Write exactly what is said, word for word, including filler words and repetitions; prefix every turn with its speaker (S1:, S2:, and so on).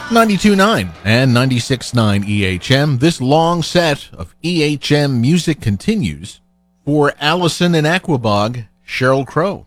S1: ninety-two point nine and ninety-six point nine E H M. This long set of E H M music continues for Allison and Aquabog, Sheryl Crow.